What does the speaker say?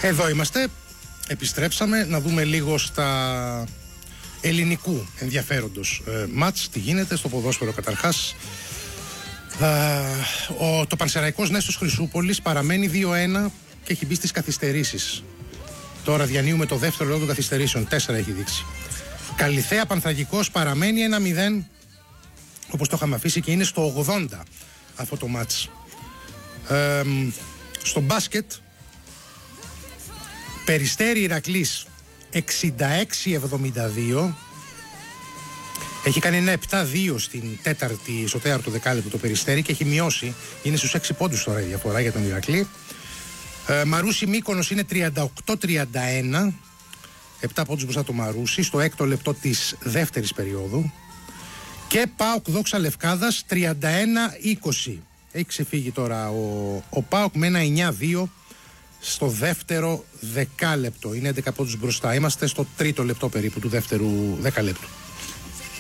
Εδώ είμαστε, επιστρέψαμε να δούμε λίγο στα ελληνικού ενδιαφέροντος μάτς, τι γίνεται στο ποδόσφαιρο καταρχάς. Το Πανσεραϊκός Νέστος Χρυσούπολης παραμένει 2-1 και έχει μπει στις καθυστερήσεις. Τώρα διανύουμε το δεύτερο λόγο των καθυστερήσεων, 4 έχει δείξει. Καλιθέα Πανθρακικός παραμένει 1-0 όπως το είχαμε αφήσει και είναι στο 80 αυτό το μάτς. Στο μπάσκετ Περιστέρι Ηρακλής 66-72. Έχει κάνει ένα 7-2 στο τέταρτο δεκάλεπτο το Περιστέρι και έχει μειώσει. Είναι στους 6 πόντους τώρα η διαφορά για τον Ηρακλή. Μαρούσι Μύκονος είναι 38-31. 7 πόντους μπροστά το Μαρούσι στο έκτο λεπτό της δεύτερης περίοδου. Και ΠΑΟΚ Δόξα Λευκάδας 31-20. Έχει ξεφύγει τώρα ο ΠΑΟΚ με ένα 9-2 στο δεύτερο δεκάλεπτο. Είναι 11 πόντους μπροστά. Είμαστε στο τρίτο λεπτό περίπου του δεύτερου δεκαλέπτου.